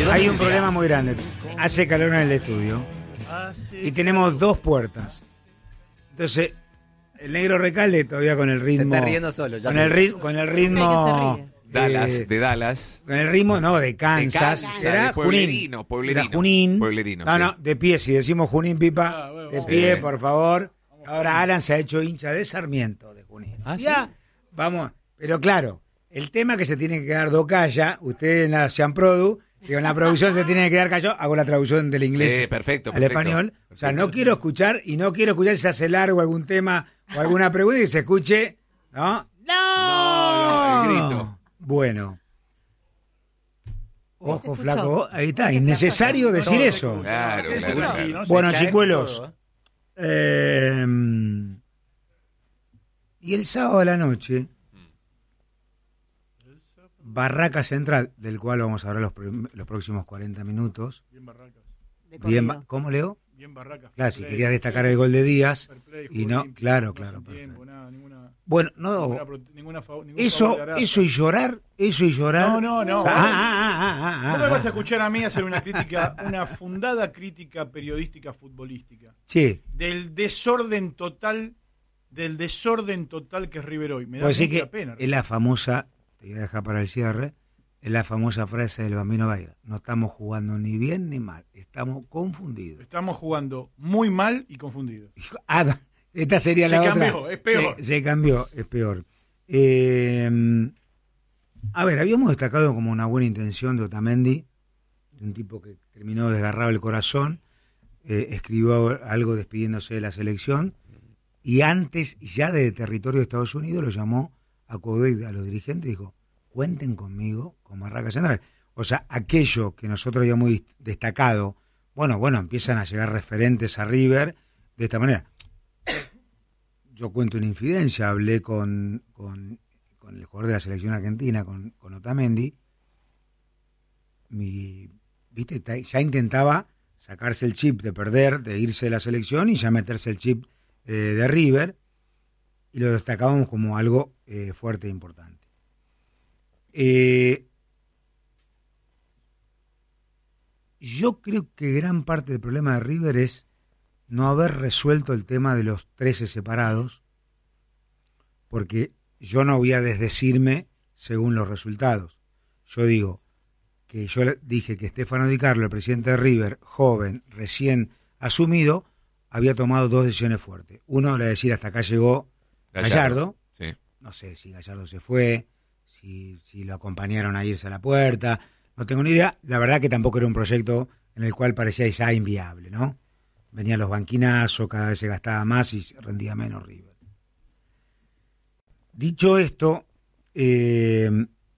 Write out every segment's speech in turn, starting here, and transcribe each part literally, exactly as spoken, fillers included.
Hay un problema muy grande. Hace calor en el estudio y tenemos dos puertas. Entonces, el negro Recalde todavía con el ritmo. Se está riendo solo. Ya con, el ritmo con el ritmo. Sí, que se ríe. Dallas, eh, de Dallas. Con el ritmo, no, de Kansas. De Kansas, ¿Será de pueblerino, Junín? pueblerino, ¿Era Junín? pueblerino, No, sí. no, de pie. Si decimos Junín, Pipa, Ah, bueno, de vamos. pie, Sí. por favor. Ahora Alan se ha hecho hincha de Sarmiento, de Junín. Ah, Ya, ¿sí? vamos. Pero claro, el tema que se tiene que quedar docalla, ustedes en la Sean Produ, digo, en la producción se tiene que quedar callado, hago la traducción del inglés Eh, perfecto, al perfecto, español. O sea, perfecto. no quiero escuchar, y no quiero escuchar si se hace largo algún tema o alguna pregunta y se escuche, ¿no? No, no, el grito. Bueno. Ojo, escuchó. flaco, ahí está, innecesario decir No, eso. no, Claro, no, claro, no, claro. no, Bueno, cae chicuelos, todo, ¿eh? eh, y el sábado a la noche, Barraca Central, del cual vamos a hablar los, prim- los próximos cuarenta minutos. Bien Barracas. De Bien, corrido. ba- ¿Cómo, Leo? Bien Barracas. Claro, fair si play, quería destacar el gol de Díaz. fair play, y jugó no, limpio, claro, no claro, hacen tiempo, perfecto. nada, ninguna, Bueno, no, ninguna pro- ninguna fa- ningún eso, favor de Arasa. eso y llorar, eso y llorar. No, no, no. Ah, ah, ah, ah, ah, No me ah. vas a escuchar a mí hacer una crítica, una fundada crítica periodística futbolística. Sí, Del desorden total, del desorden total que es River hoy. Me da pues sí mucha que pena. es la famosa, te voy a dejar para el cierre, es la famosa frase del Bambino Veira. No estamos jugando ni bien ni mal, estamos confundidos. Estamos jugando muy mal y confundidos. Ah, esta sería Se la cambió, otra. es peor. Se, se cambió, es peor. Eh, a ver, habíamos destacado como una buena intención de Otamendi, de un tipo que terminó desgarrado el corazón, eh, escribió algo despidiéndose de la selección, y antes ya de territorio de Estados Unidos lo llamó a Coudet, a los dirigentes, y dijo, cuenten conmigo con Barraca Central. O sea, aquello que nosotros habíamos dis- destacado, bueno, bueno, empiezan a llegar referentes a River de esta manera. Yo cuento una infidencia, hablé con, con, con el jugador de la selección argentina, con, con Otamendi, mi, viste, ta- ya intentaba sacarse el chip de perder, de irse de la selección y ya meterse el chip eh, de River, y lo destacábamos como algo eh, fuerte e importante. Eh, yo creo que gran parte del problema de River es no haber resuelto el tema de los trece separados, porque yo no voy a desdecirme según los resultados. Yo digo que yo le- dije que Stefano Di Carlo, el presidente de River, joven, recién asumido, había tomado dos decisiones fuertes. Uno, la de decir hasta acá llegó Gallardo. Sí. No sé si Gallardo se fue, si, si lo acompañaron a irse a la puerta, no tengo ni idea. La verdad que tampoco era un proyecto en el cual parecía ya inviable, ¿no? Venían los banquinazos, cada vez se gastaba más y se rendía menos River. Dicho esto, eh,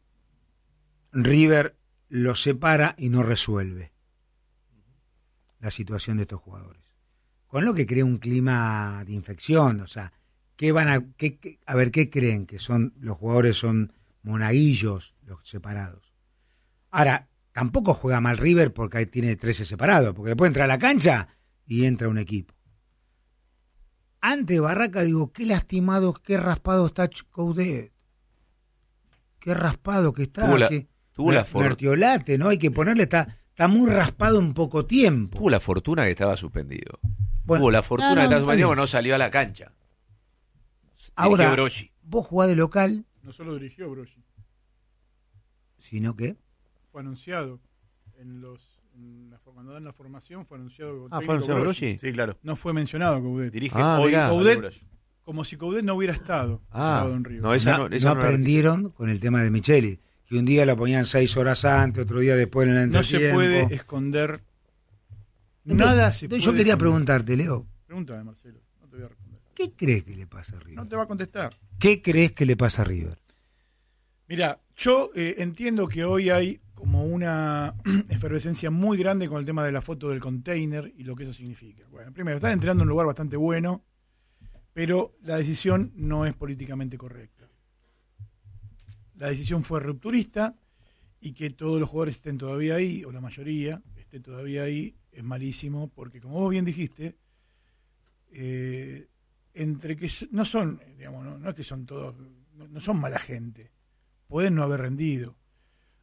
River lo separa y no resuelve la situación de estos jugadores. Con lo que crea un clima de infección, o sea, ¿qué van a, qué, qué- a ver, qué creen? Que son los jugadores son monaguillos los separados. Ahora, tampoco juega mal River porque ahí tiene trece separados, porque después entra a la cancha y entra un equipo. Ante Barraca digo, qué lastimado, qué raspado está Ch- Coudet. Qué raspado que está. Tuvo la- que, tuvo la Mer- for- Mertiolate, ¿no? Hay que ponerle, está, está muy raspado en poco tiempo. Tuvo la fortuna que estaba suspendido. Bueno, Tuvo la fortuna no, no, que estaba está suspendido bien. porque no salió a la cancha. Ahora, Dirigió Broggi. vos jugás de local, No solo dirigió Broggi, sino que... fue anunciado en los en la, cuando dan la formación fue anunciado Ah, técnico ¿fue anunciado Broggi. Broggi? Sí, claro. No fue mencionado Coudet. Dirige Ah, hoy mirá. Coudet. Coudet, como si Coudet no hubiera estado el Ah, sábado en River. no, esa no, no, esa no no la- aprendieron con el tema de Micheli, que un día lo ponían seis horas antes, otro día después en el No se entretiempo. puede esconder Entonces- nada. Se entonces puede yo quería esconder. preguntarte, Leo, Pregúntame, Marcelo. No te voy a responder. ¿qué crees que le pasa a River? No te va a contestar. ¿Qué crees que le pasa a River? Mira, yo eh, entiendo que hoy hay como una efervescencia muy grande con el tema de la foto del container y lo que eso significa. Bueno, primero, están entrenando en un lugar bastante bueno, pero la decisión no es políticamente correcta. La decisión fue rupturista y que todos los jugadores estén todavía ahí, o la mayoría esté todavía ahí, es malísimo, porque como vos bien dijiste, eh, entre que so- no son, digamos, no, no es que son todos, no, no son mala gente, pueden no haber rendido.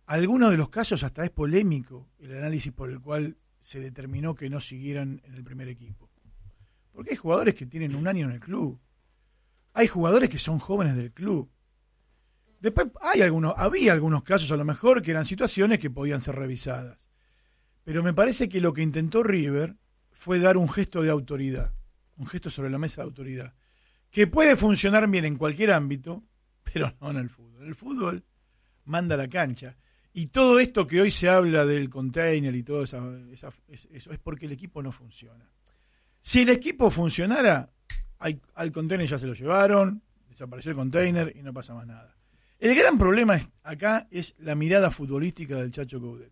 algunos de los casos hasta es polémico el análisis por el cual se determinó que no siguieran en el primer equipo. Porque hay jugadores que tienen un año en el club. Hay jugadores que son jóvenes del club. Después hay algunos, había algunos casos a lo mejor que eran situaciones que podían ser revisadas. Pero me parece que lo que intentó River fue dar un gesto de autoridad, un gesto sobre la mesa de autoridad, que puede funcionar bien en cualquier ámbito, pero no en el fútbol. El fútbol manda la cancha. Y todo esto que hoy se habla del container y todo esa, esa, eso es porque el equipo no funciona. Si el equipo funcionara, hay, al container ya se lo llevaron, desapareció el container y no pasa más nada. El gran problema es, acá es la mirada futbolística del Chacho Coudet.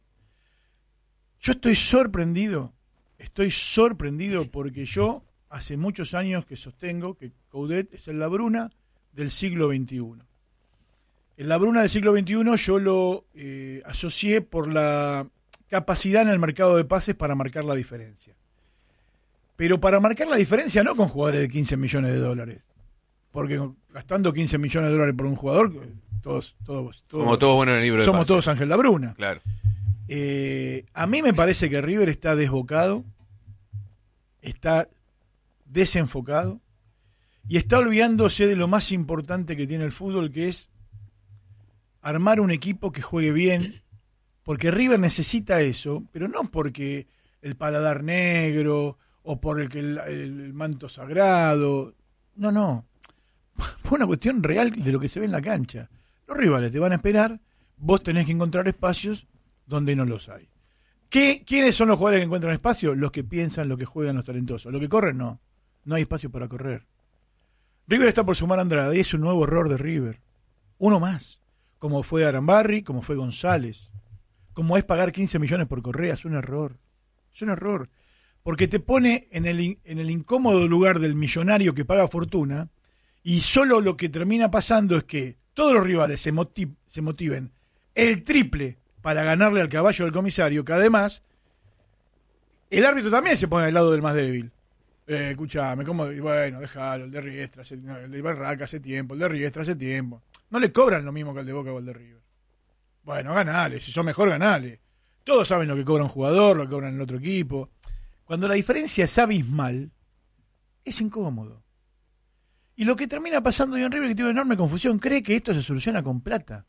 Yo estoy sorprendido, estoy sorprendido porque yo hace muchos años que sostengo que Coudet es el Labruna del siglo veintiuno. El Labruna del siglo veintiuno yo lo eh, asocié por la capacidad en el mercado de pases para marcar la diferencia. Pero para marcar la diferencia no con jugadores de quince millones de dólares. Porque gastando quince millones de dólares por un jugador, todos, todos, todos como todos buenos en el libro de somos pases. todos Ángel Labruna. Claro. Eh, a mí me parece que River está desbocado, está desenfocado y está olvidándose de lo más importante que tiene el fútbol, que es armar un equipo que juegue bien, porque River necesita eso, pero no porque el paladar negro o por el, el, el manto sagrado, no, no, fue una cuestión real de lo que se ve en la cancha. Los rivales te van a esperar, vos tenés que encontrar espacios donde no los hay. ¿Qué, ¿Quiénes son los jugadores que encuentran espacio? Los que piensan, los que juegan, los talentosos. Los que corren, no. No hay espacio para correr. River está por sumar a Andrade y es un nuevo error de River. Uno más. Como fue Arambarri, como fue González. Como es pagar quince millones por Correa. Es un error. Es un error. Porque te pone en el, en el incómodo lugar del millonario que paga fortuna y solo lo que termina pasando es que todos los rivales se, motiv- se motiven el triple para ganarle al caballo del comisario, que además el árbitro también se pone al lado del más débil. Eh, escuchame, ¿cómo? Bueno, déjalo, el de Riestra, hace, no, el de Barraca hace tiempo, el de Riestra hace tiempo. No le cobran lo mismo que el de Boca o el de River. Bueno, ganale, si sos mejor, ganale. Todos saben lo que cobra un jugador, lo que cobran el otro equipo. Cuando la diferencia es abismal, es incómodo. Y lo que termina pasando hoy en River, que tiene una enorme confusión, cree que esto se soluciona con plata.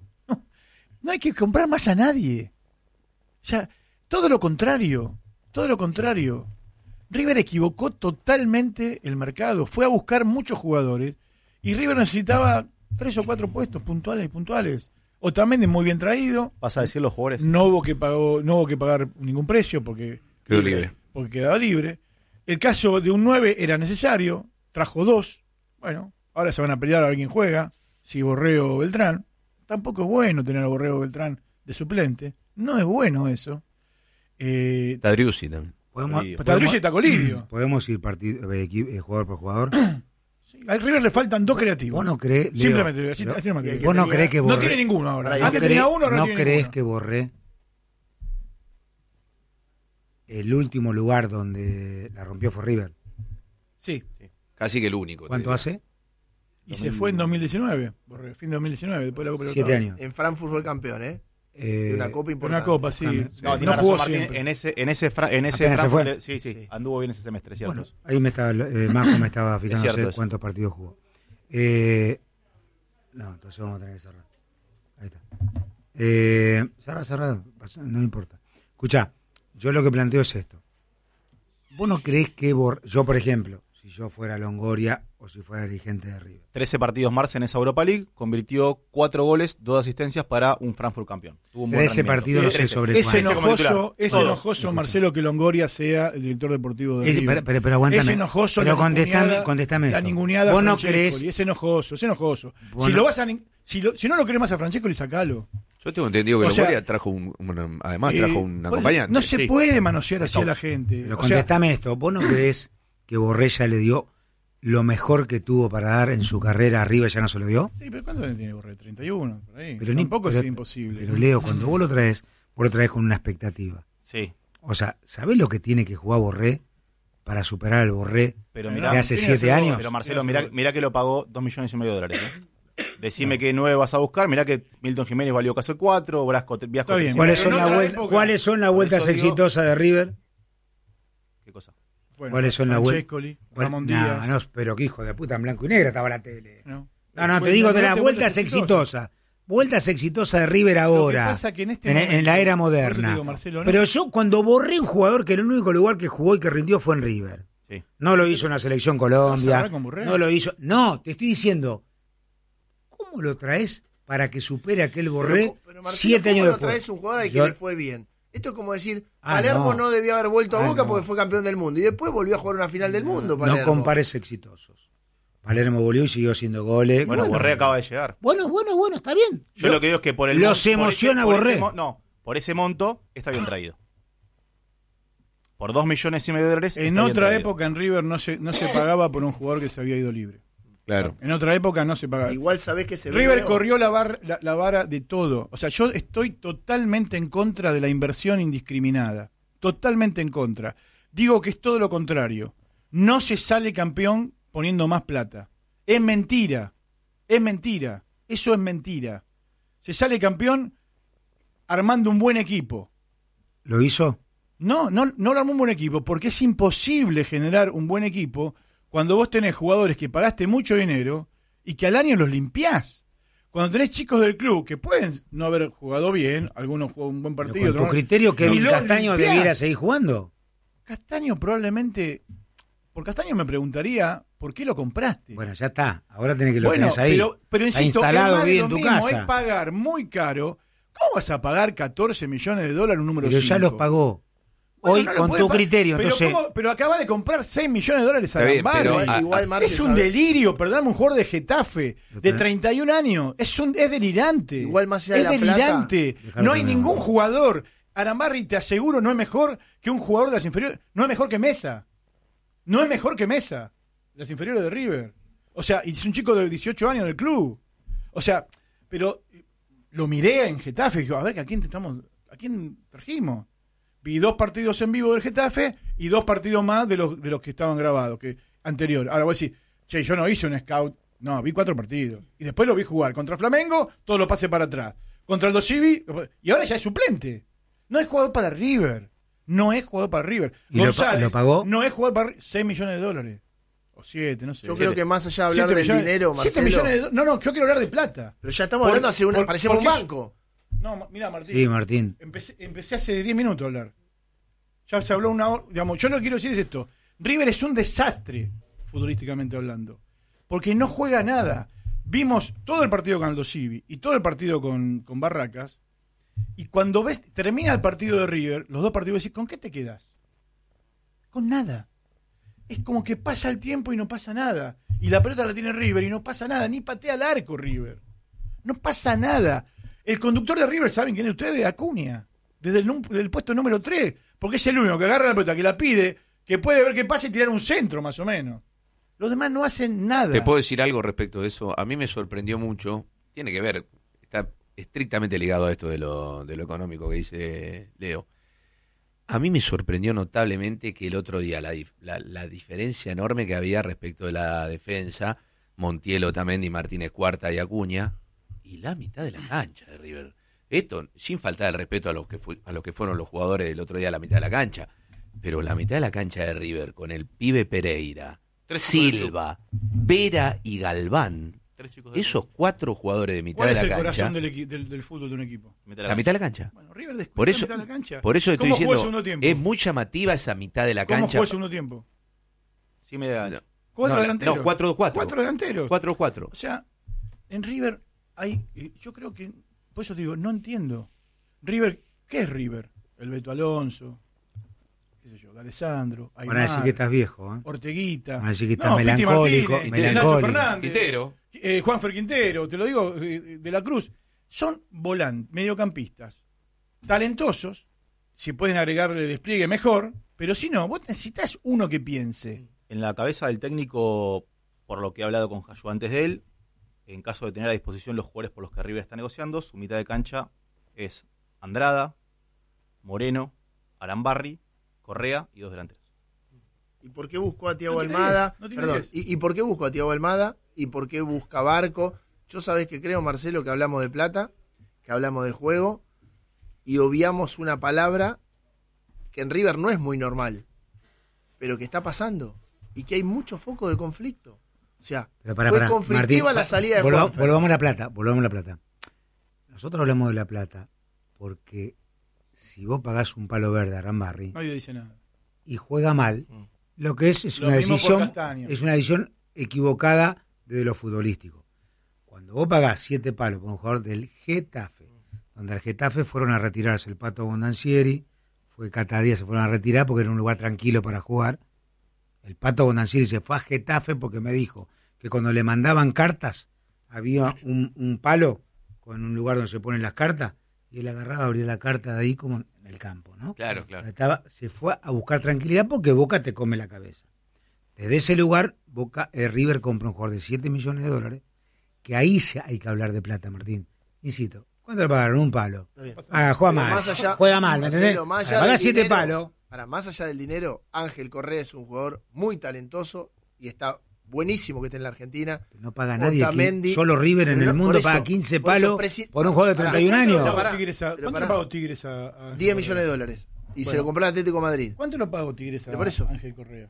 No hay que comprar más a nadie. O sea, todo lo contrario, todo lo contrario. River equivocó totalmente el mercado, fue a buscar muchos jugadores y River necesitaba tres o cuatro puestos puntuales y puntuales. Otamendi muy bien traído. ¿Vas a decir los jugadores? No hubo que pagó, no hubo que pagar ningún precio porque quedó libre. Porque quedaba libre. El caso de un nueve era necesario, trajo dos. Bueno, ahora se van a pelear a ver quién juega, si Borré o Beltrán. Tampoco es bueno tener a Borrego Beltrán de suplente. No es bueno eso. Eh, Tadriusi también. ¿Podemos, Tadriusi está Colidio. ¿Podemos ir partido, eh, eh, jugador por jugador? Sí, al River le faltan dos creativos. ¿Vos no crees, Leo, Simplemente, así, Leo, así no, me ¿vos no crees que Borré... No tiene ninguno ahora. ¿No, Antes cree, tenía uno, ahora ¿no tiene crees ninguno. que Borré, el último lugar donde la rompió fue River? Sí. Casi que el único. ¿Cuánto hace? Y se fue en dos mil diecinueve, Borré, fin de dos mil diecinueve, después de la Copa Siete años. En Frankfurt fue el campeón, ¿eh? Eh, De una copa importante. Una copa, sí. También. No, No, tiene jugó razón, Martín, siempre. en ese, en ese, fra- en ese Apenas se Frankfurt fue. de- sí, sí, Sí. anduvo bien ese semestre, ¿cierto? Bueno, ahí me estaba, eh, Majo me estaba fijando cierto no sé eso. cuántos partidos jugó. Eh, no, entonces vamos a tener que cerrar. Ahí está. Eh, cerra, cerra, pasa- no importa. Escuchá, yo lo que planteo es esto. ¿Vos no creés que Bor- yo, por ejemplo, si yo fuera Longoria o si fuera dirigente de River? trece partidos Marce en esa Europa League, convirtió cuatro goles, dos asistencias para un Frankfurt campeón. Tuvo un buen trece rendimiento. partidos, no sé trece. sobre Es cuánto. como titular. enojoso, es Todos. enojoso Marcelo que Longoria sea el director deportivo de Es- River. pero, pero, pero aguántame. Es enojoso pero la contestame, ninguneada, contestame la esto. ninguneada ¿Vos a no Francescoli, crees? es enojoso, es enojoso. Vos Si no- lo vas a nin- si, lo- si no lo querés más a Francescoli, sacalo. Yo tengo entendido que O sea, Longoria trajo un, un- además Eh, trajo un por- acompañante. No se Sí. puede manosear así a la gente. Pero O sea, contestame esto. ¿Vos no creés que Borrella le dio lo mejor que tuvo para dar en su carrera arriba y ya no se lo dio? sí, pero ¿cuánto tiene Borré? treinta y uno, por ahí. Pero ni- Tampoco pero- es imposible. Pero Leo, cuando vos lo traes, vos lo traes con una expectativa. Sí, O sea, ¿sabés lo que tiene que jugar Borré para superar al Borré pero Bueno, mirá, de hace tiene que siete hacer años? gol. pero Marcelo, Tiene que mirá, hacer gol. mirá que lo pagó dos millones y medio de dólares. ¿eh? Decime qué nueve vas a buscar. Mirá que Milton Jiménez valió casi cuatro, Brasco, Viasco. Está bien. ¿Cuáles Pero son, en la otra vuelta, época- ¿Cuáles son las vueltas eso digo- exitosas de River? ¿Qué cosa? Bueno, ¿Cuáles son las vueltas? Francescoli, ¿Cuál- Ramón no, Díaz. no, pero qué hijo de puta, en blanco y negro estaba la tele. ¿no? No, no, te Bueno, digo de no las te vueltas exitosas. Vueltas exitosas de River ahora. Lo que pasa que en este en, momento- en la era por eso te moderna. digo, Marcelo, no- Pero yo cuando borré un jugador que el único lugar que jugó y que rindió fue en River. Sí. No lo hizo en la selección ¿Vas a Colombia. hablar con Burrell? No lo hizo. No, te estoy diciendo, ¿cómo lo traes para que supere aquel Borré Pero, pero Marcelo, siete ¿cómo años no después? traes un jugador al que Yo- le fue bien? Esto es como decir, Ah, Palermo no. no. debió haber vuelto a Ah, Boca no. porque fue campeón del mundo. Y después volvió a jugar una final del mundo, Palermo. No compares exitosos. Palermo volvió y siguió haciendo goles. Bueno, Borré acaba de llegar. Bueno, bueno, bueno, está bien. Yo lo que digo es que por el Los mon- emociona por ese- por Borré. ese mo- no, por ese monto está bien traído. Por dos millones y medio de dólares. En está bien otra traído. época en River no se, no se pagaba por un jugador que se había ido libre. Claro. En otra época no se pagaba. Igual sabés que se ve River feo. corrió la, bar- la, la vara de todo. O sea, yo estoy totalmente en contra de la inversión indiscriminada. Totalmente en contra. Digo que es todo lo contrario. No se sale campeón poniendo más plata. Es mentira. Es mentira. Eso es mentira. Se sale campeón armando un buen equipo. ¿Lo hizo? No, no, no lo armó un buen equipo, porque es imposible generar un buen equipo cuando vos tenés jugadores que pagaste mucho dinero y que al año los limpiás. Cuando tenés chicos del club que pueden no haber jugado bien, algunos jugó un buen Pero partido. con tu otros no. criterio, Y Kevin los Castaño limpiás. debiera seguir jugando. Castaño probablemente... Por Castaño me preguntaría, ¿por qué lo compraste? Bueno, ya está. Ahora tenés que lo Bueno, tenés ahí. pero, pero Está insisto, instalado es más de bien lo en tu mismo, casa. es pagar muy caro. ¿Cómo vas a pagar catorce millones de dólares en un número Pero cinco? ya los pagó. Bueno, Hoy, no lo con puede tu pa- criterio, pero, entonces... ¿cómo? Pero acaba de comprar seis millones de dólares a Está bien, Gambaro. pero, Igual, ah, igual, ah, Marce, Es un ¿sabés? delirio, perdóname, un jugador de Getafe de Pero- treinta y un años. Es un es delirante. Igual más allá de es la plata, delirante. dejalo No hay terminar. ningún jugador. Arambarri, te aseguro, no es mejor que un jugador de las inferiores. No es mejor que Mesa. No es mejor que Mesa. Las inferiores de River. O sea, y es un chico de dieciocho años del club. O sea, pero eh, lo miré en Getafe y dije, a ver, ¿a quién te estamos, a quién trajimos? Vi dos partidos en vivo del Getafe y dos partidos más de los de los que estaban grabados, que anterior. Ahora voy a decir, che, yo no hice un scout. No, vi cuatro partidos. Y después lo vi jugar. Contra Flamengo, todo lo pasé para atrás. Contra el Dosivi, y ahora ya es suplente. No es jugador para River. No es jugador para River. ¿Y lo pa- González lo pagó? no es jugador para River. seis millones de dólares. O siete, no sé. Yo Siete. creo que más allá de hablar Siete del millones- dinero, siete Marcelo, millones de do- No, no, yo quiero hablar de plata. pero ya estamos Por- hablando hace una, por- parecemos un porque es- banco. No, mira, Martín. Sí, Martín. Empecé, empecé hace diez minutos a hablar. Ya se habló una hora. Digamos, yo lo que quiero decir es esto. River es un desastre, futbolísticamente hablando. Porque no juega nada. Vimos todo el partido con Aldo Civi y todo el partido con, con Barracas. Y cuando ves, termina el partido de River, los dos partidos, decís, ¿con qué te quedas? Con nada. Es como que pasa el tiempo y no pasa nada. Y la pelota la tiene River y no pasa nada. Ni patea al arco River. No pasa nada. El conductor de River, ¿saben quién es ustedes? Acuña. Desde el, num- del puesto número tres. Porque es el único que agarra la pelota, que la pide, que puede ver qué pasa y tirar un centro, más o menos. Los demás no hacen nada. ¿Te puedo decir algo respecto de eso? A mí me sorprendió mucho. Tiene que ver, está estrictamente ligado a esto de lo, de lo económico que dice Leo. A mí me sorprendió notablemente que el otro día la, dif- la, la diferencia enorme que había respecto de la defensa, Montiel, Otamendi, Martínez Cuarta y Acuña, y la mitad de la cancha de River. Esto, sin faltar el respeto a los que fu- a los que fueron los jugadores del otro día a la mitad de la cancha, pero la mitad de la cancha de River con el pibe Pereira, Tres chicos del Silva, Vera y Galván, Tres chicos del esos cuatro jugadores de mitad ¿Cuál de es la el cancha, corazón del, equi- del, del fútbol de un equipo? Mete la mitad de la cancha. Bueno, River descubrió Por la eso, mitad de la cancha. por eso estoy ¿Cómo jugó el diciendo, segundo tiempo? es muy llamativa esa mitad de la ¿Cómo cancha. jugó el segundo tiempo? Sí, me da. No. Cuatro No, delanteros. no, cuatro dos cuatro. Cuatro delanteros. cuatro cuatro. O sea, en River hay, eh, yo creo que, por eso te digo, no entiendo. River, ¿qué es River? El Beto Alonso, qué sé yo, D'Alessandro, Van a Aymar, decir que estás viejo, ¿eh? Orteguita. Van a decir que estás No, Piti melancólico, Martínez, melancólico. Nacho Fernández, Quintero. eh, Juanfer Quintero, te lo digo, eh, de la Cruz. Son volantes, mediocampistas, talentosos, si pueden agregarle despliegue mejor, pero si no, vos necesitas uno que piense. En la cabeza del técnico, por lo que he hablado con Jayu antes de él, en caso de tener a disposición los jugadores por los que River está negociando, su mitad de cancha es Andrada, Moreno, Arambarri, Correa y dos delanteros. ¿Y por qué buscó a Thiago No tiene Almada? diez, no tiene Perdón, diez. ¿y, ¿y por qué buscó a Thiago Almada? ¿Y por qué busca Barco? Yo sabés que creo, Marcelo, que hablamos de plata, que hablamos de juego, y obviamos una palabra que en River no es muy normal, pero que está pasando, y que hay mucho foco de conflicto. O sea, Pero para, fue para, conflictiva Martín, la salida de volva- Juanfer. Volvamos a La Plata, volvamos a La Plata. Nosotros hablamos de La Plata porque si vos pagás un palo verde a Rambarri Nadie dice nada. y juega mal, Mm. lo que es es Lo una mismo por decisión Castaño. es una decisión equivocada desde lo futbolístico. Cuando vos pagás siete palos por un jugador del Getafe, donde al Getafe fueron a retirarse el Pato Bondancieri, fue Cata Díaz, se fueron a retirar porque era un lugar tranquilo para jugar. El Pato Bondancieri se fue a Getafe porque me dijo que cuando le mandaban cartas había un, un palo con un lugar donde se ponen las cartas y él agarraba, abría la carta de ahí como en el campo, ¿no? Claro, claro. Estaba, se fue a buscar tranquilidad porque Boca te come la cabeza. Desde ese lugar, Boca, eh, River compra un jugador de siete millones de dólares, que ahí se, hay que hablar de plata, Martín. Insisto, ¿cuánto le pagaron? Un palo. Está bien. Ah, juega Pero mal. más allá- juega mal, ¿me Marcelo, entendés? más allá Paga del siete dinero, palos. Para más allá del dinero, Ángel Correa es un jugador muy talentoso y está buenísimo que esté en la Argentina. No paga nadie. Otamendi. Aquí, solo River en Pero el no, mundo por eso- paga quince por eso palos presi- por un juego de Pará, treinta y un ¿Cuánto años. le No, pagó pará, Tigres a- pero ¿Cuánto pará. le pagó Tigres a, a diez millones de dólares. Y se Bueno. lo compró el Atlético de Madrid. ¿Cuánto le pagó Tigres a Pero por eso. Ángel Correa?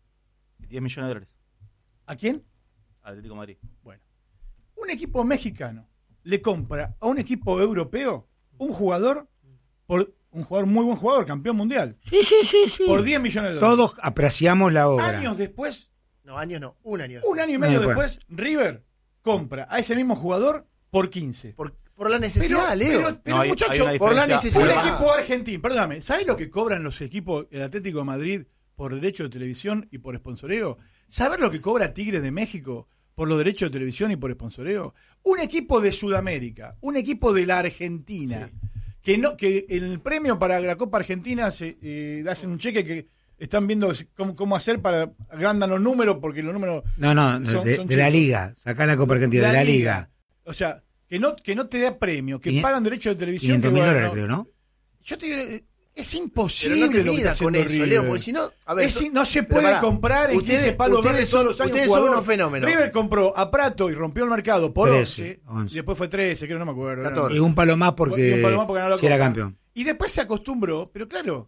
diez millones de dólares. ¿A quién? Atlético de Madrid. Bueno, un equipo mexicano le compra a un equipo europeo un jugador, por un jugador muy buen jugador, campeón mundial, Sí, sí, sí, sí. por diez millones de dólares. Todos apreciamos la obra. Años después, No, años no, un año. un año y medio No, bueno. después, River compra a ese mismo jugador por quince. Por, por la necesidad, Leo. pero, pero No, hay- muchacho, hay una por la diferencia. un necesidad. equipo argentino, perdóname, ¿sabes lo que cobran los equipos, el Atlético de Madrid, por derecho de televisión y por sponsoreo? ¿Sabes lo que cobra Tigres de México por los derechos de televisión y por sponsoreo? Un equipo de Sudamérica, un equipo de la Argentina, que no que el premio para la Copa Argentina se eh, hacen un cheque que están viendo si- cómo, cómo hacer para agrandan los números porque los números No, no, Son- de, son de la chicos. Liga. Sacá la Copa Argentina, de la Liga. O sea, que no que no te da premio, que Quinien- pagan derechos de televisión. quinientos que, mil bueno, dólares, creo, ¿no? Yo te digo, eh, es Pero imposible no te lo que está midas con haciendo eso, River. Leo, porque si no, a ver, Es so- in- no se pero puede pará, comprar en ustedes- quince palos ustedes verdes son- todos los años ustedes jugador. son unos fenómenos. River compró a Prato y rompió el mercado por trece, once, once. y después fue trece, creo, no me acuerdo. era catorce. Y un palo más Y porque, un palo más porque ganó la si era Copa. campeón. Y después se acostumbró, pero claro,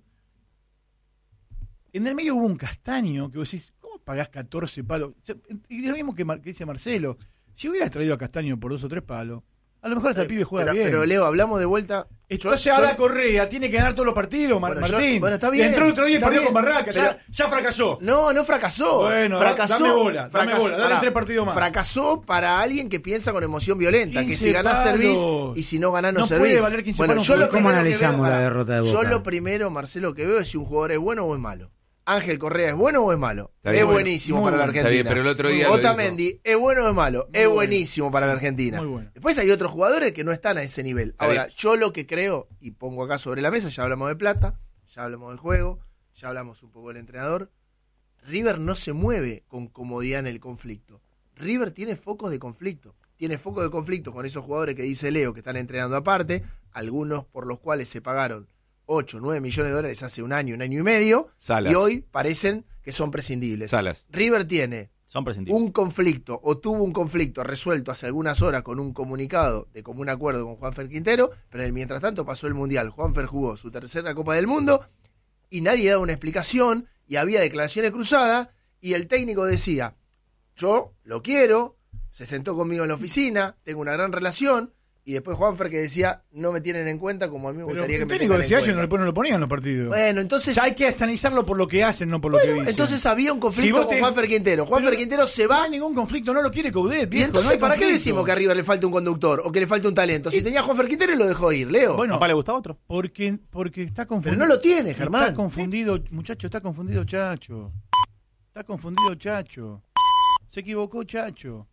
en el medio hubo un Castaño que vos decís, ¿cómo pagás catorce palos? O sea, y lo mismo que, Mar- que dice Marcelo, si hubieras traído a Castaño por dos o tres palos, a lo mejor hasta el pibe juega pero, bien. pero, Leo, hablamos de vuelta. Entonces Yo- ahora yo- Correa tiene que ganar todos los partidos, Mar- Bueno, yo- Martín. bueno, está Y bien, entró el otro día y está perdió bien, con Barraca, ya, pero- ya fracasó. No, no fracasó. Bueno, fracasó. dame bola, dame fracasó- bola, dale pará, tres partidos más. Fracasó para alguien que piensa con emoción violenta, que quince si ganás palos. servís y si no ganás no, No servís. puede valer quince bueno, palos yo por- lo ¿Cómo primero que analizamos veo- la pará, derrota de Yo Boca? lo primero, Marcelo, que veo es si un jugador es bueno o es malo. Ángel Correa es bueno o es malo. Está Es bien. buenísimo Muy para la bueno. Argentina. Está bien, pero el otro día lo Otamendi es bueno o es malo. Muy es bueno. buenísimo para la Argentina. Muy bueno. Después hay otros jugadores que no están a ese nivel. Está Ahora, bien. yo lo que creo, y pongo acá sobre la mesa, ya hablamos de plata, ya hablamos del juego, ya hablamos un poco del entrenador. River no se mueve con comodidad en el conflicto. River tiene focos de conflicto. Tiene focos de conflicto con esos jugadores que dice Leo que están entrenando aparte, algunos por los cuales se pagaron ocho, nueve millones de dólares hace un año, un año y medio, Salas. y hoy parecen que son prescindibles. Salas. River tiene Son prescindibles. un conflicto o tuvo un conflicto resuelto hace algunas horas con un comunicado de común acuerdo con Juanfer Quintero, pero en el mientras tanto pasó el Mundial. Juanfer jugó su tercera Copa del Mundo y nadie daba una explicación y había declaraciones cruzadas y el técnico decía, yo lo quiero, se sentó conmigo en la oficina, tengo una gran relación, y después Juanfer que decía, no me tienen en cuenta como a mí me Pero gustaría que el me técnico tengan decía en eso y no cuenta. le, no lo ponían en los partidos. Bueno, O entonces... sea, hay que analizarlo por lo que hacen, no por lo que bueno, dicen. entonces había un Si conflicto vos con te- Juanfer Quintero. Juanfer Pero Quintero se No va hay ningún conflicto, no lo quiere Coudet, y viejo, entonces, no hay ¿para qué conflicto. decimos que arriba le falta un conductor o que le falta un talento? Si tenía a Juanfer Quintero y lo dejó ir, Leo. Bueno, ¿Papá le gusta otro? porque, porque está confundido. Pero no lo tiene, Germán. Está confundido, muchacho, está confundido Chacho. Está confundido Chacho. Se equivocó Chacho.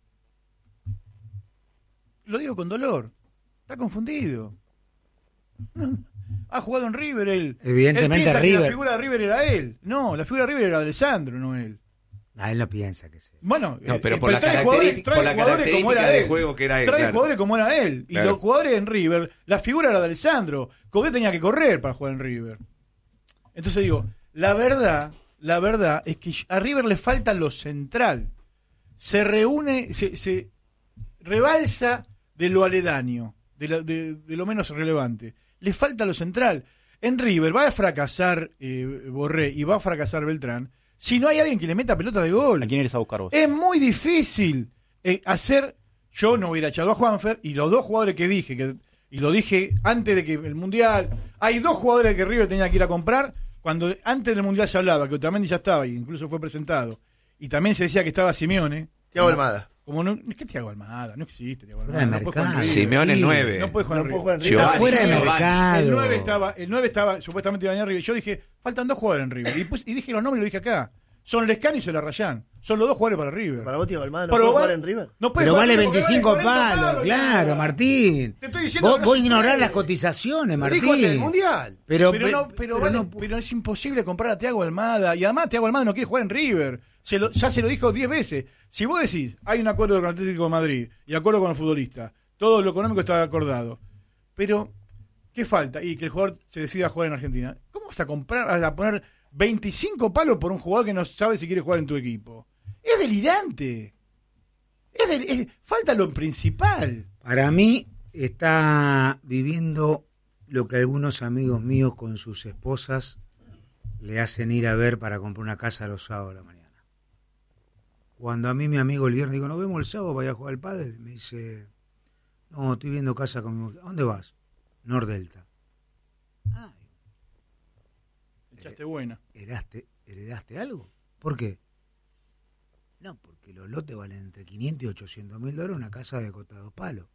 Lo digo con dolor. Está confundido. Ha jugado en River él. Evidentemente él piensa que River. la figura de River era él. No, la figura de River era Alessandro, no él. Ah, él no piensa que sea. Bueno, No, eh, pero eh, por la trae característica- jugadores, trae por la jugadores como característica era de él. juego que era él, Trae claro. jugadores como era él. Y Claro. los jugadores en River, la figura era de Alessandro. Coudet tenía que correr para jugar en River. Entonces digo, la verdad, la verdad es que a River le falta lo central. Se reúne, se, se rebalsa de lo aledaño, de lo, de, de lo menos relevante. Le falta lo central. En River va a fracasar eh, Borré y va a fracasar Beltrán si no hay alguien que le meta pelota de gol. ¿A quién eres a buscar vos? Es muy difícil eh, hacer... Yo no hubiera echado a Juanfer y los dos jugadores que dije, que, y lo dije antes de que el Mundial... Hay dos jugadores que River tenía que ir a comprar. Cuando antes del Mundial se hablaba que Otamendi ya estaba y incluso fue presentado. Y también se decía que estaba Simeone. Thiago Almada. Como no, ¿qué Thiago Almada? No existe Thiago Fuera Almada. de No puede jugar en mercado. River. Simeone nueve. No puede jugar en No River. puede jugar en River. Giovanni. Fuera de Giovanni. mercado. El nueve estaba, el nueve estaba, supuestamente iba a venir a River. Yo dije, faltan dos jugadores en River. Y, pues, y dije los nombres, lo dije acá. Son Lescano y Solarrayán. Son los dos jugadores para River. Para vos, Thiago Almada, ¿no Pero puede va- jugar en River? No puede Pero jugar vale en River porque veinticinco vale cuarenta palos, claro, nada. Martín. Te estoy diciendo Vos, que no vos se ignorás puede. las cotizaciones, Lo Martín. dijo antes del Mundial. Pero, Pero, pe- no, pero, pero vale- no- pero es imposible comprar a Thiago Almada. Y además Thiago Almada no quiere jugar en River. Se lo- ya se lo dijo diez veces. Si vos decís, hay un acuerdo con el Atlético de Madrid y acuerdo con el futbolista, todo lo económico está acordado. Pero, ¿qué falta? Y que el jugador se decida a jugar en Argentina. ¿Cómo vas a comprar, a poner veinticinco palos por un jugador que no sabe si quiere jugar en tu equipo? Es delirante. Es del- es- falta lo principal. Para mí está viviendo lo que algunos amigos míos con sus esposas le hacen ir a ver para comprar una casa los sábados de la mañana. Cuando a mí mi amigo el viernes digo, nos vemos el sábado, vaya a jugar al pádel, me dice, no, estoy viendo casa con mi mujer. ¿A dónde vas? Nordelta. Ah, Echaste buena. ¿heredaste, ¿heredaste algo? ¿Por qué? No, porque los lotes valen entre quinientos y ochocientos mil dólares una casa de cota de dos palos.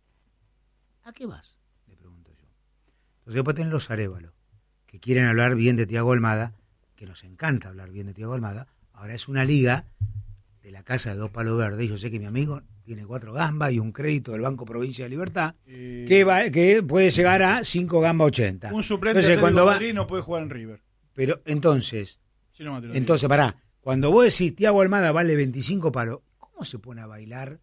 ¿A qué vas? Le pregunto yo. Entonces después tienen los Arévalos, que quieren hablar bien de Thiago Almada, que nos encanta hablar bien de Thiago Almada. Ahora es una liga de la casa de dos palos verdes. Yo sé que mi amigo tiene cuatro gambas y un crédito del Banco Provincia de Libertad, Eh, que, va, que puede llegar a cinco gambas ochenta. Un suplente Entonces, de cuando va, Madrid no puede jugar en River. pero entonces... Sí, nomás te lo Entonces, pará, cuando vos decís Thiago Almada vale veinticinco palos, ¿cómo se pone a bailar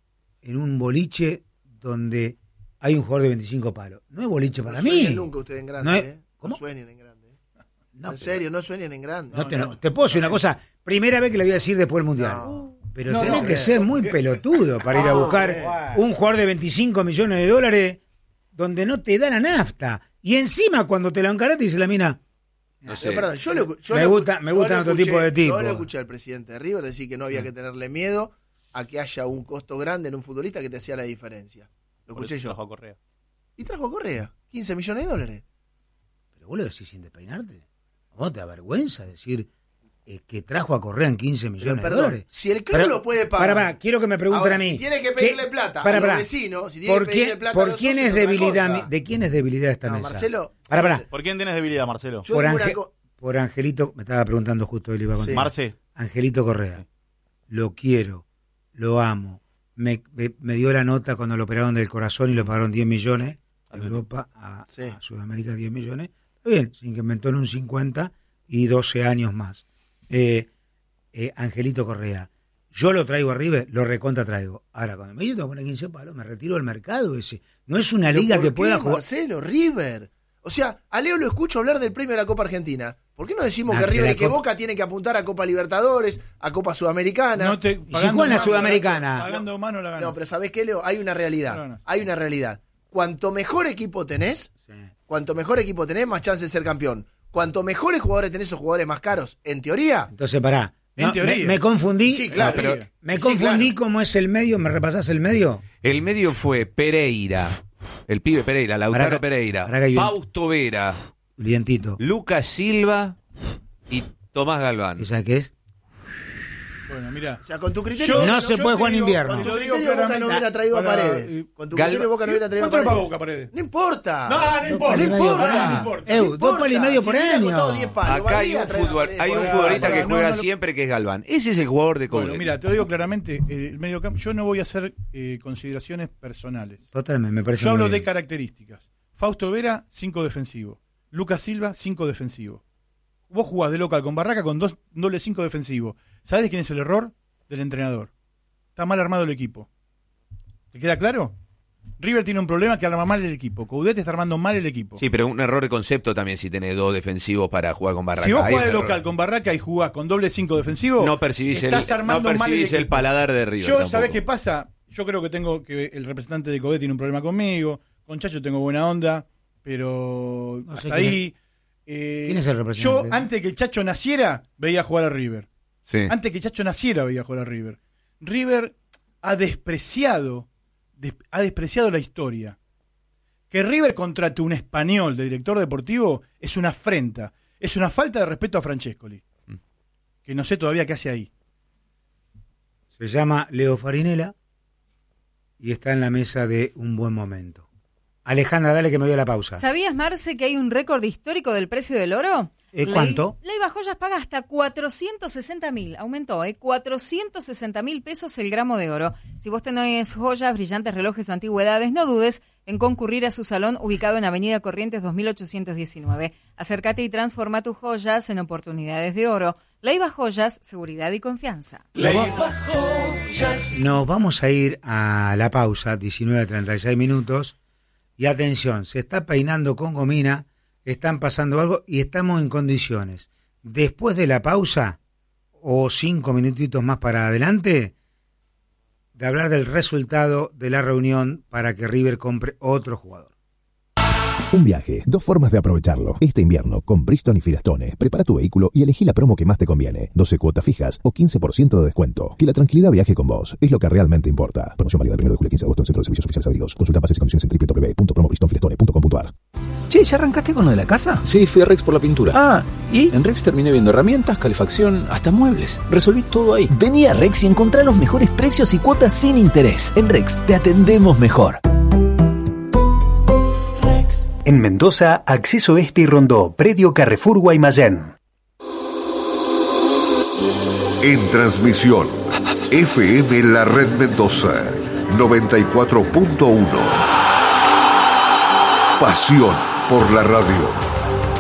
en un boliche donde hay un jugador de veinticinco palos? No es boliche para no mí. sueñen nunca ustedes en grande, No es- ¿eh? ¿Cómo? No sueñen en grande. ¿eh? No, en pero- serio, no sueñen en grande. no te, no, no, te puedo decir una cosa, primera vez que le voy a decir después del Mundial. No. Pero No, tenés no, que eh. ser muy pelotudo para ir a No, buscar eh. un jugador de veinticinco millones de dólares donde no te dan a nafta. Y encima cuando te lo encarás te dice la mina, No Pero, sé. perdón, yo lo- yo Me lo- gusta- me yo gustan lo otro escuché- tipo de tipos. Yo lo escuché al presidente de River decir que no había que tenerle miedo a que haya un costo grande en un futbolista que te hacía la diferencia. Lo Por escuché eso yo. trajo a Correa. Y trajo a Correa, quince millones de dólares. pero vos lo decís sin despeinarte. ¿A vos te da vergüenza decir eh, que trajo a Correa en quince Pero millones de perdón, dólares? si el club Pero, lo puede pagar. Para, para, quiero que me pregunten Ahora, a mí. si tiene que ¿qué- pedirle plata para, a los para, vecinos, si tiene ¿por que pedirle quién, plata a por los quién socios, es otra debilidad? cosa. mi- ¿De quién es debilidad esta No, mesa? Marcelo, Para, para. ¿Por quién tenés debilidad, Marcelo? Yo Por, digo una Ange- co- por Angelito, me estaba preguntando justo él iba a Sí. contar. Marce, Angelito Correa. Lo quiero, lo amo. Me, me, me dio la nota cuando lo operaron del corazón y lo pagaron diez millones. A Europa, a, Sí. a Sudamérica diez millones. Está bien, se incrementó en un cincuenta y doce años más. Eh, eh, Angelito Correa. Yo lo traigo a River, lo recontra traigo. Ahora, cuando me dice que pone quince palos, me retiro del mercado ese. No es una ¿Pero liga por que qué, pueda jugar. Marcelo, River. O sea, a Leo lo escucho hablar del premio de la Copa Argentina. ¿Por qué no decimos Ah, que que River la y que Copa- Boca tiene que apuntar a Copa Libertadores, a Copa Sudamericana? No te, si juegan la más, Sudamericana. Pagando más no la ganas. No, pero ¿sabés qué, Leo? Hay una No realidad. ganas. Hay una realidad. Cuanto mejor equipo tenés, Sí. cuanto mejor equipo tenés, más chance de ser campeón. Cuanto mejores jugadores tenés, esos jugadores más caros, en teoría. Entonces, pará. En No, teoría. me, me confundí. Sí, claro. pero- me Sí, confundí claro. cómo es el medio. ¿Me repasás el medio? El medio fue Pereira, el pibe Pereira, Lautaro Pará, Pereira, pará que hay un- Fausto Vera, Lientito. Lucas Silva y Tomás Galván. ¿Y sabes qué es? Bueno, mira. O sea, con tu criterio. Yo- No se yo puede te jugar en digo- invierno. Con tu Te lo digo criterio, Boca no claramente. hubiera traído a Para- Paredes. Con tu Galva- criterio, Boca no hubiera traído a ¿Cuánto le pagó Paredes. Boca a Paredes? No importa. No, no Dos importa. palos y No medio importa. por No año. importa. Eu, No dos palos y importa. medio Si por le hubiera año. costado diez palos, Acá hay valía un, traer a fútbol, Paredes. hay un Bueno, futbolista no, que no, juega no lo- siempre que es Galván. Ese es el jugador de Bueno, Coudet. mira, te lo digo claramente, eh, el mediocampo, yo no voy a hacer eh, consideraciones personales. Totalmente, me parece Yo muy hablo de bien. características. Fausto Vera, cinco defensivo. Lucas Silva, cinco defensivo. Vos jugás de local con Barraca con dos doble cinco defensivo. ¿Sabés de quién es el error? Del entrenador. Está mal armado el equipo. ¿Te queda claro? River tiene un problema que arma mal el equipo. Coudet está armando mal el equipo. Sí, pero un error de concepto también si tenés dos defensivos para jugar con Barraca. Si vos Ahí jugás es de un local error. con Barraca y jugás con doble cinco defensivo, no percibís, el, estás no armando mal el percibís el equipo. paladar de River. Yo, tampoco. ¿sabés qué pasa? yo creo que tengo que el representante de Coudet tiene un problema conmigo, con Chacho tengo buena onda, pero No sé hasta quién ahí... eh, ¿Quién es el representante? Yo, antes que Chacho naciera, veía jugar a River. Sí. Antes que Chacho naciera, veía jugar a River. River ha despreciado, des- ha despreciado la historia. Que River contrate un español de director deportivo es una afrenta, es una falta de respeto a Francescoli, Mm. que no sé todavía qué hace ahí. Se llama Leo Farinella y está en la mesa de Un Buen Momento. Alejandra, dale que me voy a la pausa. ¿Sabías, Marce, que hay un récord histórico del precio del oro? Eh, Ley- ¿cuánto? Leiva Joyas paga hasta cuatrocientos sesenta mil, aumentó, ¿eh? cuatrocientos sesenta mil pesos el gramo de oro. Si vos tenés joyas, brillantes, relojes o antigüedades, no dudes en concurrir a su salón ubicado en Avenida Corrientes dos mil ochocientos diecinueve. Acércate y transforma tus joyas en oportunidades de oro. Leiva Joyas, seguridad y confianza. Nos vamos a ir a la pausa, diecinueve a treinta y seis minutos. Y atención, se está peinando con gomina, están pasando algo y estamos en condiciones. Después de la pausa, o cinco minutitos más para adelante, de hablar del resultado de la reunión para que River compre otro jugador. Un viaje, dos formas de aprovecharlo. Este invierno, con Bridgestone y Firestone, prepara tu vehículo y elegí la promo que más te conviene. doce cuotas fijas o quince por ciento de descuento. Que la tranquilidad viaje con vos, es lo que realmente importa. Promoción válida del primero de julio al quince de agosto en Centro de Servicios Oficiales adheridos. Consulta bases y condiciones en doble u doble u doble u punto promo bridgestone firestone punto com punto a r. Che, ¿ya arrancaste con lo de la casa? Sí, fui a Rex por la pintura. Ah, ¿y? En Rex terminé viendo herramientas, calefacción, hasta muebles. Resolví todo ahí. Vení a Rex y encontrá los mejores precios y cuotas sin interés. En Rex te atendemos mejor. En Mendoza, Acceso Este y Rondó, Predio Carrefour Guaymallén. En transmisión, F M La Red Mendoza, noventa y cuatro punto uno. Pasión por la radio.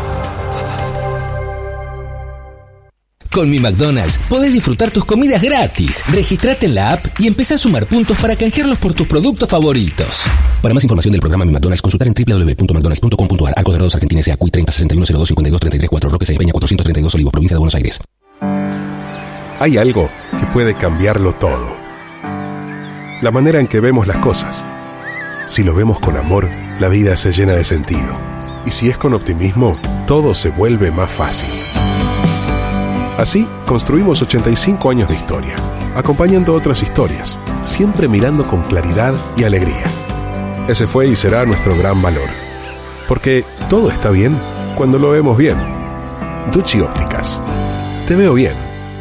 Con mi McDonald's podés disfrutar tus comidas gratis. Registrate en la app y empezá a sumar puntos para canjearlos por tus productos favoritos. Para más información del programa Mi McDonald's, consultar en doble u doble u doble u punto mcdonalds punto com punto a r. Arcos Dorados Argentina S A Q I treinta sesenta y uno cero dos cincuenta y dos treinta y tres cuatro Roque Sáenz Peña cuatrocientos treinta y dos Olivos, provincia de Buenos Aires. Hay algo que puede cambiarlo todo. La manera en que vemos las cosas. Si lo vemos con amor, la vida se llena de sentido. Y si es con optimismo, todo se vuelve más fácil. Así, construimos ochenta y cinco años de historia, acompañando otras historias, siempre mirando con claridad y alegría. Ese fue y será nuestro gran valor. Porque todo está bien cuando lo vemos bien. Ducci Ópticas. Te veo bien.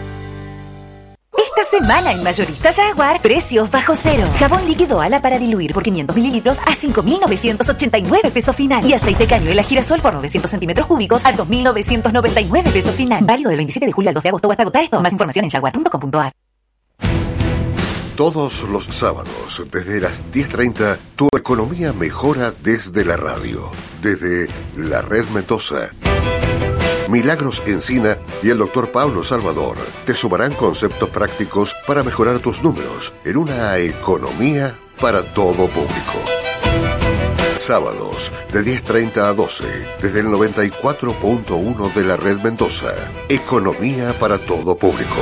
Esta semana en Mayorista Jaguar, precios bajo cero. Jabón líquido ala para diluir por quinientos mililitros a cinco mil novecientos ochenta y nueve pesos final. Y aceite cañuela girasol por novecientos centímetros cúbicos a dos mil novecientos noventa y nueve pesos final. Válido del veintisiete de julio al dos de agosto o hasta agotar esto. Más información en jaguar punto com punto a r. Todos los sábados, desde las diez treinta, tu economía mejora desde la radio, desde la Red Mendoza. Milagros Encina y el doctor Pablo Salvador te sumarán conceptos prácticos para mejorar tus números en una economía para todo público. Sábados, de diez treinta a doce, desde el noventa y cuatro punto uno de la Red Mendoza. Economía para todo público.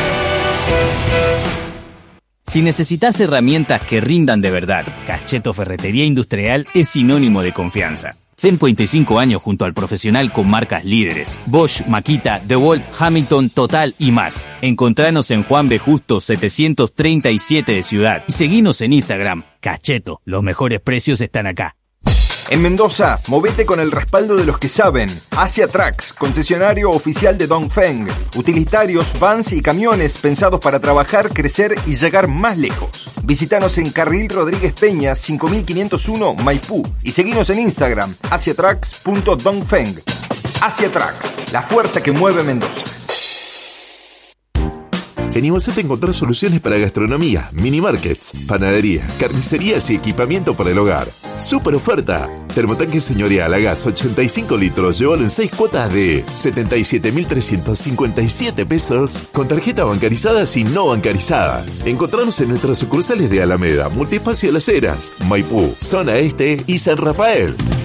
Si necesitas herramientas que rindan de verdad, Cacheto Ferretería Industrial es sinónimo de confianza. cincuenta y cinco años junto al profesional con marcas líderes. Bosch, Makita, DeWalt, Hamilton, Total y más. Encontranos en Juan B. Justo setecientos treinta y siete de Ciudad. Y seguinos en Instagram. Cacheto, los mejores precios están acá. En Mendoza, movete con el respaldo de los que saben. Asia Trucks, concesionario oficial de Dongfeng. Utilitarios, vans y camiones pensados para trabajar, crecer y llegar más lejos. Visítanos en Carril Rodríguez Peña, cinco mil quinientos uno, Maipú. Y seguinos en Instagram, asia trucks punto dongfeng. Asia Trucks, la fuerza que mueve Mendoza. En Imoset encontrás soluciones para gastronomía, mini markets, panadería, carnicerías y equipamiento para el hogar. ¡Super oferta! Termotanque señorial a gas ochenta y cinco litros, llévalo en seis cuotas de setenta y siete mil trescientos cincuenta y siete pesos con tarjetas bancarizadas y no bancarizadas. Encontranos en nuestras sucursales de Alameda, Multiespacio Las Heras, Maipú, Zona Este y San Rafael.